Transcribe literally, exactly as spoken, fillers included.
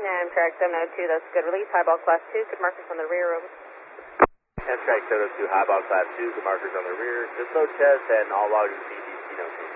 Amtrak seven oh two, that's good release. Highball class two, good markers on the rear room. Amtrak seven oh two, Highball class two, good markers on the rear. Just load chest and all logs C D C, no change.